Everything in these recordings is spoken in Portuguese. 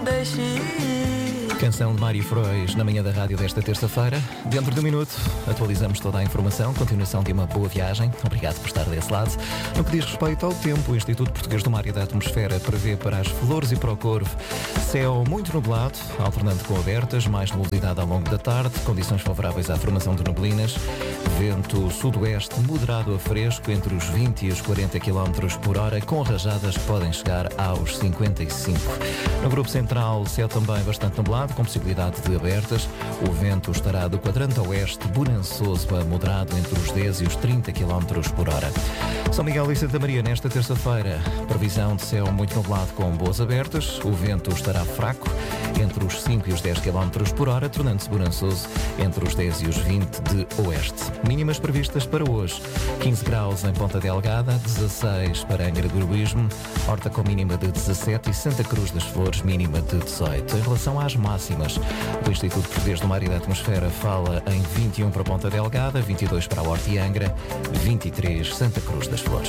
deixe ir. Canção de Mário Frois na manhã da rádio desta terça-feira. Dentro de um minuto atualizamos toda a informação. Continuação de uma boa viagem. Obrigado por estar desse lado. No que diz respeito ao tempo, o Instituto Português do Mar e da Atmosfera prevê para as Flores e para o Corvo céu muito nublado, alternando com abertas, mais nubosidade ao longo da tarde, condições favoráveis à formação de neblinas, vento sudoeste moderado a fresco entre os 20 e os 40 km por hora, com rajadas que podem chegar aos 55. No grupo central, céu também bastante nublado, com possibilidade de abertas. O vento estará do quadrante oeste, bonançoso a moderado entre os 10 e os 30 km por hora. São Miguel e Santa Maria nesta terça-feira. Previsão de céu muito nublado com boas abertas. O vento estará fraco entre os 5 e os 10 km por hora, tornando-se bonançoso entre os 10 e os 20 de oeste. Mínimas previstas para hoje: 15 graus em Ponta Delgada, 16 para Angra do Heroísmo, Horta com mínima de 17 e Santa Cruz das Flores mínima de 18. Em relação às máximas, o Instituto Português do Mar e da Atmosfera fala em 21 para Ponta Delgada, 22 para a Horta e Angra, 23 Santa Cruz das Flores.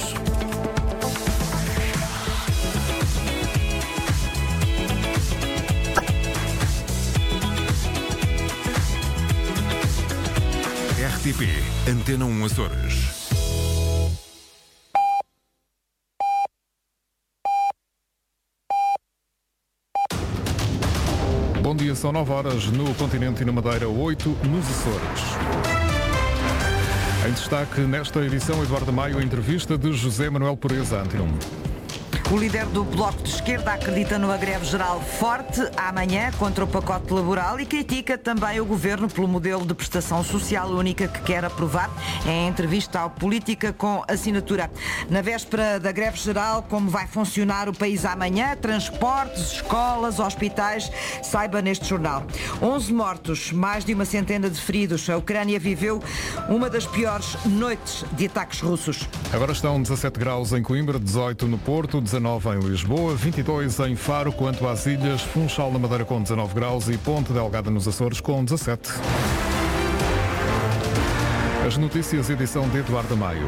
RTP Antena 1 Açores. Bom dia, são 9 horas no continente e na Madeira, 8 nos Açores. Em destaque nesta edição, Eduardo Maio, a entrevista de José Manuel Pureza, Antena 1. O líder do Bloco de Esquerda acredita numa greve geral forte amanhã contra o pacote laboral e critica também o governo pelo modelo de prestação social única que quer aprovar em entrevista ao Política com Assinatura. Na véspera da greve geral, como vai funcionar o país amanhã, transportes, escolas, hospitais, saiba neste jornal. 11 mortos, mais de uma centena de feridos. A Ucrânia viveu uma das piores noites de ataques russos. Agora estão 17 graus em Coimbra, 18 no Porto, 19 em Lisboa, 22 em Faro. Quanto às ilhas, Funchal na Madeira com 19 graus e Ponte Delgada nos Açores com 17. As notícias, edição de Eduardo Maio.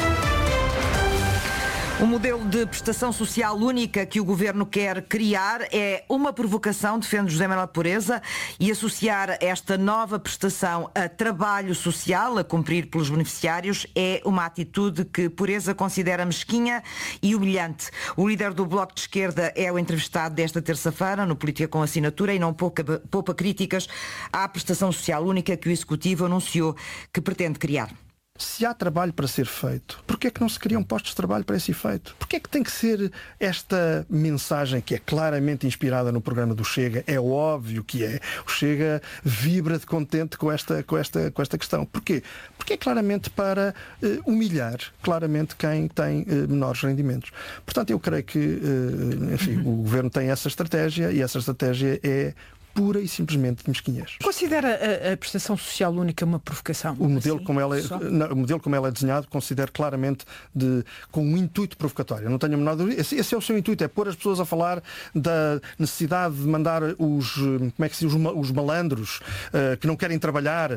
O modelo de prestação social única que o Governo quer criar é uma provocação, defende José Manuel Pureza, e associar esta nova prestação a trabalho social a cumprir pelos beneficiários é uma atitude que Pureza considera mesquinha e humilhante. O líder do Bloco de Esquerda é o entrevistado desta terça-feira no Política com Assinatura e não poupa críticas à prestação social única que o Executivo anunciou que pretende criar. Se há trabalho para ser feito, porquê é que não se criam postos de trabalho para esse efeito? Porquê é que tem que ser esta mensagem que é claramente inspirada no programa do Chega? É óbvio que é. O Chega vibra de contente com esta questão. Porquê? Porque é claramente para humilhar claramente quem tem menores rendimentos. Portanto, eu creio que enfim, o Governo tem essa estratégia e essa estratégia é pura e simplesmente de mesquinhez. Considera a prestação social única uma provocação? O modelo, assim, o modelo como ela é desenhado, considero claramente com um intuito provocatório. Não tenho a menor dúvida. Esse é o seu intuito, é pôr as pessoas a falar da necessidade de mandar os malandros que não querem trabalhar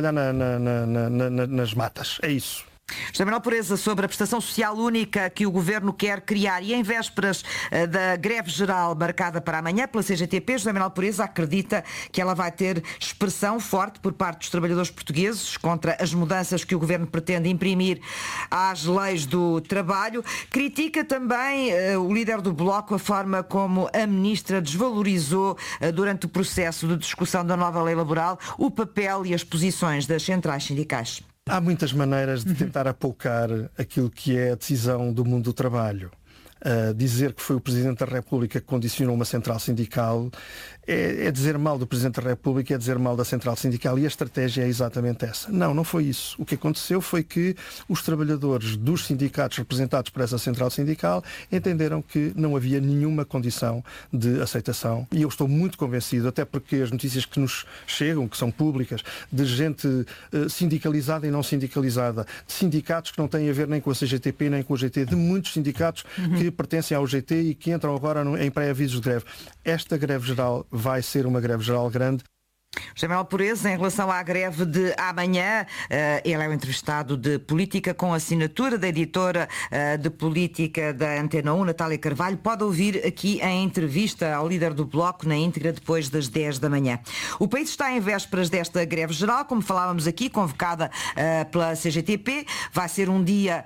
nas matas. É isso. José Manuel Pureza, sobre a prestação social única que o Governo quer criar e em vésperas da greve geral marcada para amanhã pela CGTP, José Manuel Pureza acredita que ela vai ter expressão forte por parte dos trabalhadores portugueses contra as mudanças que o Governo pretende imprimir às leis do trabalho. Critica também o líder do Bloco a forma como a Ministra desvalorizou durante o processo de discussão da nova lei laboral o papel e as posições das centrais sindicais. Há muitas maneiras de tentar apoucar aquilo que é a decisão do mundo do trabalho. Dizer que foi o Presidente da República que condicionou uma central sindical é dizer mal do Presidente da República, é dizer mal da central sindical, e a estratégia é exatamente essa. Não foi isso. O que aconteceu foi que os trabalhadores dos sindicatos representados por essa central sindical entenderam que não havia nenhuma condição de aceitação, e eu estou muito convencido, até porque as notícias que nos chegam, que são públicas, de gente sindicalizada e não sindicalizada, de sindicatos que não têm a ver nem com a CGTP nem com o GT, de muitos sindicatos que pertencem ao GT e que entram agora em pré-avisos de greve. Esta greve geral vai ser uma greve geral grande. José Manuel Pureza, em relação à greve de amanhã, ele é o entrevistado de política com assinatura da editora de política da Antena 1, Natália Carvalho. Pode ouvir aqui a entrevista ao líder do Bloco na íntegra depois das 10 da manhã. O país está em vésperas desta greve geral, como falávamos aqui, convocada pela CGTP. Vai ser um dia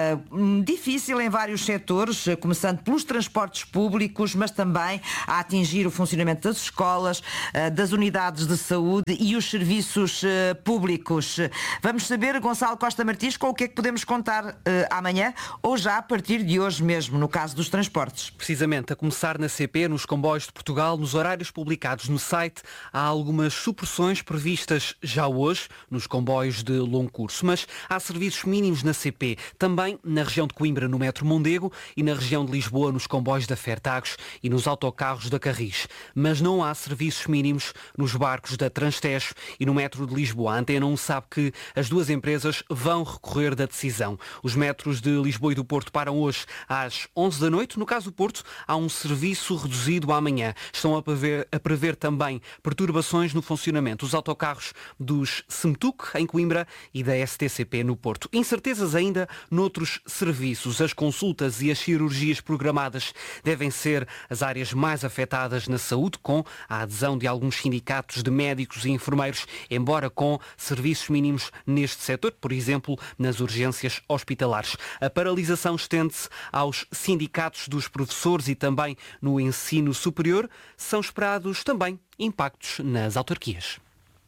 difícil em vários setores, começando pelos transportes públicos, mas também a atingir o funcionamento das escolas, das unidades de saúde e os serviços públicos. Vamos saber, Gonçalo Costa Martins, com o que é que podemos contar amanhã ou já a partir de hoje mesmo, no caso dos transportes. Precisamente, a começar na CP, nos comboios de Portugal, nos horários publicados no site, há algumas supressões previstas já hoje nos comboios de longo curso, mas há serviços mínimos na CP, também na região de Coimbra, no metro Mondego, e na região de Lisboa, nos comboios da Fertagos e nos autocarros da Carris. Mas não há serviços mínimos nos barcos da Transtejo e no metro de Lisboa. A Antena 1 sabe que as duas empresas vão recorrer da decisão. Os metros de Lisboa e do Porto param hoje às 11 da noite. No caso do Porto, há um serviço reduzido amanhã. Estão a prever também perturbações no funcionamento. Os autocarros dos Semtuc, em Coimbra, e da STCP no Porto. Incertezas ainda noutros serviços. As consultas e as cirurgias programadas devem ser as áreas mais afetadas na saúde, com a adesão de alguns sindicatos de médicos e enfermeiros, embora com serviços mínimos neste setor, por exemplo, nas urgências hospitalares. A paralisação estende-se aos sindicatos dos professores e também no ensino superior. São esperados também impactos nas autarquias.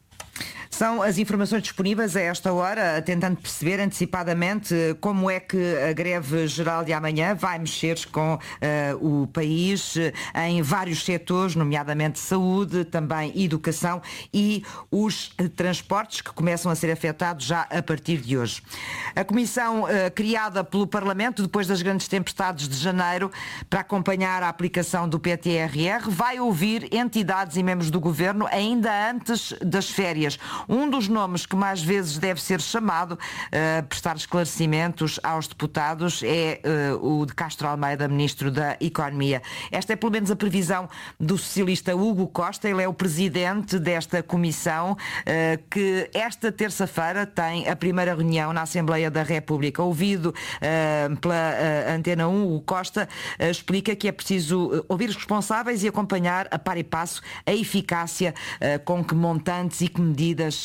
São as informações disponíveis a esta hora, tentando perceber antecipadamente como é que a greve geral de amanhã vai mexer com o país em vários setores, nomeadamente saúde, também educação e os transportes, que começam a ser afetados já a partir de hoje. A comissão criada pelo Parlamento, depois das grandes tempestades de janeiro, para acompanhar a aplicação do PTRR, vai ouvir entidades e membros do Governo ainda antes das férias. Um dos nomes que mais vezes deve ser chamado a prestar esclarecimentos aos deputados é o de Castro Almeida, Ministro da Economia. Esta é pelo menos a previsão do socialista Hugo Costa. Ele é o presidente desta comissão que esta terça-feira tem a primeira reunião na Assembleia da República. Ouvido pela Antena 1, Hugo Costa explica que é preciso ouvir os responsáveis e acompanhar a par e passo a eficácia com que montantes e que medidas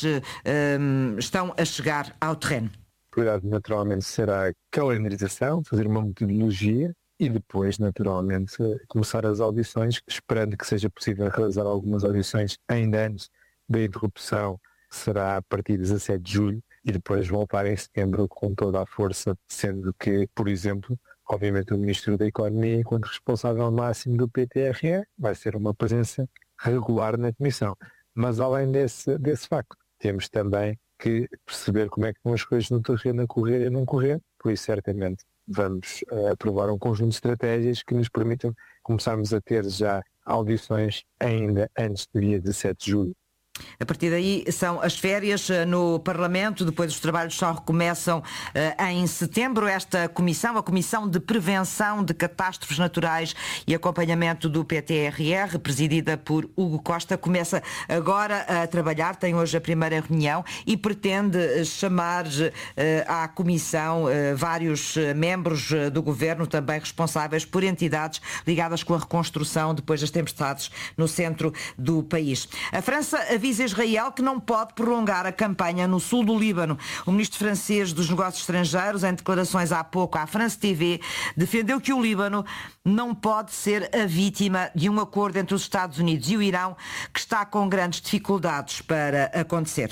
estão a chegar ao terreno. A prioridade naturalmente será a calendarização, fazer uma metodologia e depois naturalmente começar as audições, esperando que seja possível realizar algumas audições ainda antes da interrupção, que será a partir de 17 de julho, e depois voltar em setembro com toda a força, sendo que, por exemplo, obviamente o Ministro da Economia, enquanto responsável máximo do PTRE, vai ser uma presença regular na Comissão. Mas além desse facto, temos também que perceber como é que estão as coisas no terreno a correr e a não correr, por isso certamente vamos aprovar um conjunto de estratégias que nos permitam começarmos a ter já audições ainda antes do dia 17 de julho. A partir daí são as férias no Parlamento, depois os trabalhos só recomeçam em setembro. Esta comissão, a Comissão de Prevenção de Catástrofes Naturais e Acompanhamento do PTRR, presidida por Hugo Costa, começa agora a trabalhar, tem hoje a primeira reunião e pretende chamar à comissão vários membros do governo, também responsáveis por entidades ligadas com a reconstrução depois das tempestades no centro do país. A França avisa Israel que não pode prolongar a campanha no sul do Líbano. O ministro francês dos Negócios Estrangeiros, em declarações há pouco à France TV, defendeu que o Líbano não pode ser a vítima de um acordo entre os Estados Unidos e o Irão que está com grandes dificuldades para acontecer.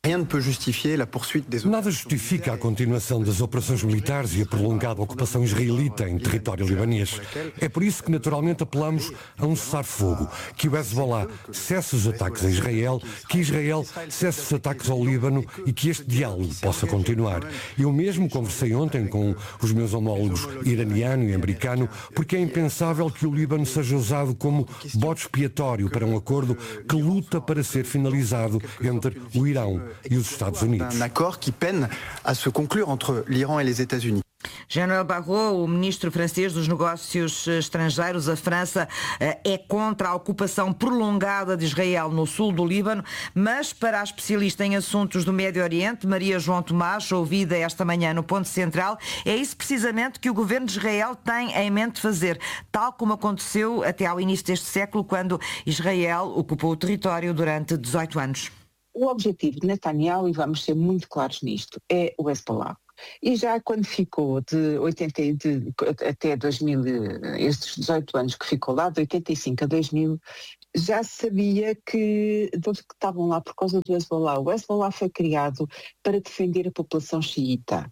Nada justifica a continuação das operações militares e a prolongada ocupação israelita em território libanês. É por isso que naturalmente apelamos a um cessar-fogo, que o Hezbollah cesse os ataques a Israel, que Israel cesse os ataques ao Líbano e que este diálogo possa continuar. Eu mesmo conversei ontem com os meus homólogos iraniano e americano, porque é impensável que o Líbano seja usado como bode expiatório para um acordo que luta para ser finalizado entre o Irão e os Estados Unidos. Um acordo que peine a se concluir entre l'Iran e os Estados Unidos. Jean-Noël Barrot, o ministro francês dos Negócios Estrangeiros, a França é contra a ocupação prolongada de Israel no sul do Líbano, mas para a especialista em assuntos do Médio Oriente, Maria João Tomás, ouvida esta manhã no Ponto Central, é isso precisamente que o governo de Israel tem em mente fazer, tal como aconteceu até ao início deste século, quando Israel ocupou o território durante 18 anos. O objetivo de Netanyahu, e vamos ser muito claros nisto, é o Hezbollah. E já quando ficou até 2000, estes 18 anos que ficou lá, de 85 a 2000, já sabia que estavam lá por causa do Hezbollah. O Hezbollah foi criado para defender a população xiita.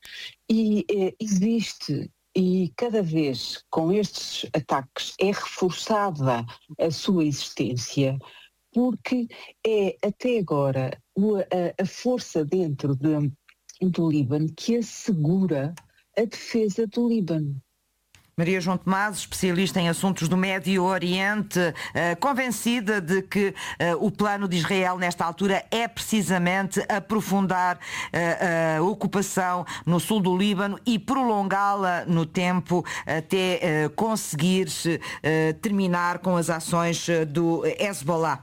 E existe, e cada vez com estes ataques é reforçada a sua existência, porque é até agora a força dentro do Líbano que assegura a defesa do Líbano. Maria João Tomás, especialista em assuntos do Médio Oriente, convencida de que o plano de Israel nesta altura é precisamente aprofundar a ocupação no sul do Líbano e prolongá-la no tempo até conseguir terminar com as ações do Hezbollah.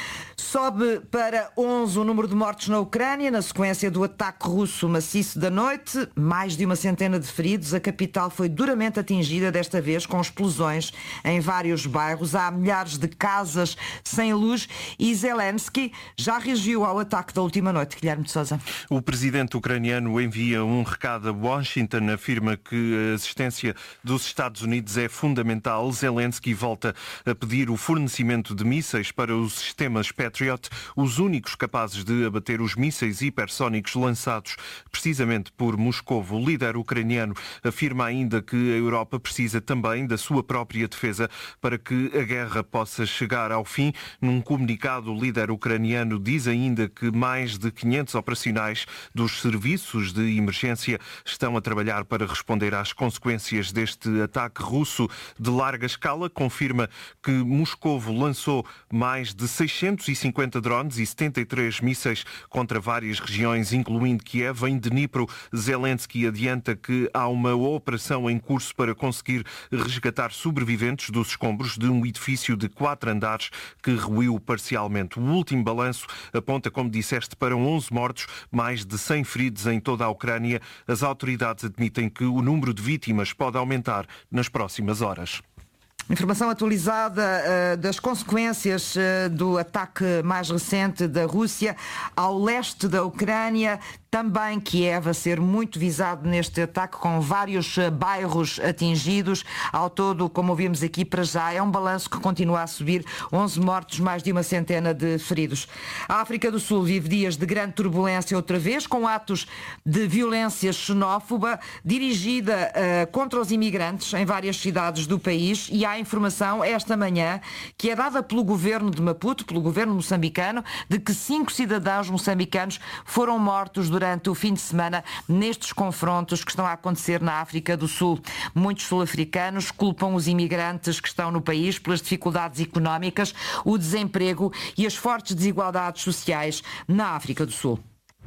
Sobe para 11 o número de mortos na Ucrânia, na sequência do ataque russo maciço da noite. Mais de uma centena de feridos. A capital foi duramente atingida, desta vez com explosões em vários bairros. Há milhares de casas sem luz e Zelensky já reagiu ao ataque da última noite. Guilherme de Sousa. O presidente ucraniano envia um recado a Washington, afirma que a assistência dos Estados Unidos é fundamental. Zelensky volta a pedir o fornecimento de mísseis para os sistemas Patriot, os únicos capazes de abater os mísseis hipersónicos lançados precisamente por Moscovo. O líder ucraniano afirma ainda que a Europa precisa também da sua própria defesa para que a guerra possa chegar ao fim. Num comunicado, o líder ucraniano diz ainda que mais de 500 operacionais dos serviços de emergência estão a trabalhar para responder às consequências deste ataque russo de larga escala. Confirma que Moscovo lançou mais de 650 drones e 73 mísseis contra várias regiões, incluindo Kiev. Em Dnipro, Zelensky adianta que há uma operação em curso para conseguir resgatar sobreviventes dos escombros de um edifício de 4 andares que ruiu parcialmente. O último balanço aponta, como disseste, para 11 mortos, mais de 100 feridos em toda a Ucrânia. As autoridades admitem que o número de vítimas pode aumentar nas próximas horas. Informação atualizada das consequências do ataque mais recente da Rússia ao leste da Ucrânia. Também Kiev a ser muito visado neste ataque, com vários bairros atingidos. Ao todo, como ouvimos aqui para já, é um balanço que continua a subir. 11 mortos, mais de uma centena de feridos. A África do Sul vive dias de grande turbulência outra vez, com atos de violência xenófoba dirigida contra os imigrantes em várias cidades do país. E há informação esta manhã que é dada pelo governo de Maputo, pelo governo moçambicano, de que 5 cidadãos moçambicanos foram mortos durante o fim de semana nestes confrontos que estão a acontecer na África do Sul. Muitos sul-africanos culpam os imigrantes que estão no país pelas dificuldades económicas, o desemprego e as fortes desigualdades sociais na África do Sul.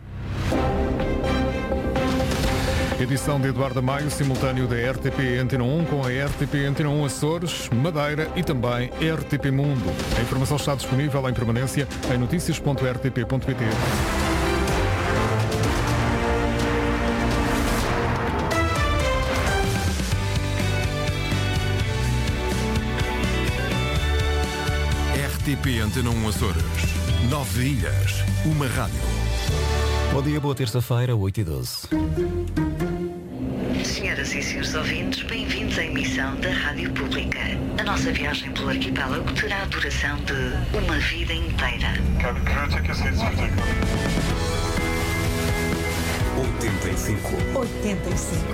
Edição de Eduardo Maio, simultâneo da RTP Antena 1 com a RTP Antena 1 Açores, Madeira e também RTP Mundo. A informação está disponível em permanência em noticias.rtp.pt. RTP Antena 1 Açores. 9 ilhas, uma rádio. Bom dia, boa terça-feira, 8h12. Senhoras e senhores ouvintes, bem-vindos à emissão da Rádio Pública. A nossa viagem pelo arquipélago terá a duração de uma vida inteira. 85. 85.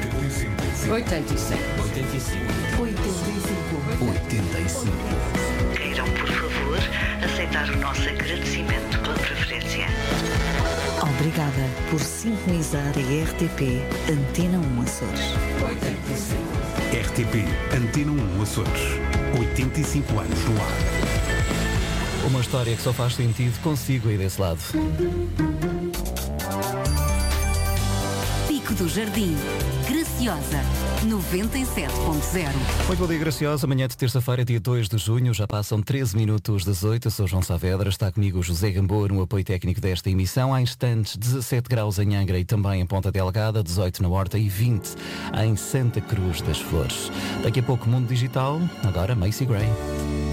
85. Queiram, por favor, aceitar o nosso agradecimento pela preferência. Obrigada por sintonizar a RTP Antena 1 Açores. 85. RTP Antena 1 Açores. 85 anos no ar. Uma história que só faz sentido consigo aí desse lado. Arco do Jardim. Graciosa 97.0. Muito bom dia, Graciosa. Amanhã de terça-feira, dia 2 de junho, já passam 13 minutos das 8. Eu sou João Saavedra, está comigo o José Gamboa no apoio técnico desta emissão. Há instantes, 17 graus em Angra e também em Ponta Delgada, 18 na Horta e 20 em Santa Cruz das Flores. Daqui a pouco, Mundo Digital, agora Macy Gray.